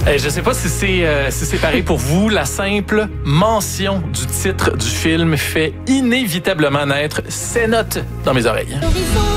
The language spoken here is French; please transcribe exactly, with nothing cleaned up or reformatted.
Eh, je sais pas si c'est euh, si c'est pareil pour vous. La simple mention du titre du film fait inévitablement naître ces notes dans mes oreilles.